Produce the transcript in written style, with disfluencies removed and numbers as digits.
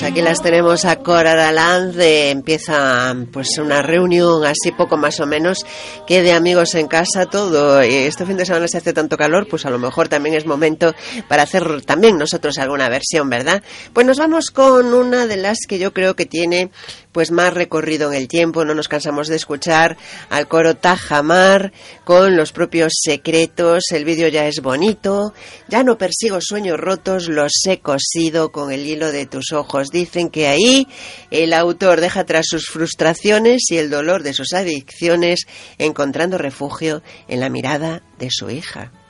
Aquí las tenemos a Cora Aralanz. Empieza pues una reunión así poco más o menos que de amigos en casa todo. Este fin de semana se hace tanto calor, pues a lo mejor también es momento para hacer también nosotros alguna versión, ¿verdad? Pues nos vamos con una de las que yo creo que tiene pues más recorrido en el tiempo. No nos cansamos de escuchar al coro Tajamar con los propios secretos. El vídeo ya es bonito. Ya no persigo sueños rotos, los he cosido con el hilo de tus ojos. Dicen que ahí el autor deja atrás sus frustraciones y el dolor de sus adicciones, encontrando refugio en la mirada de su hija.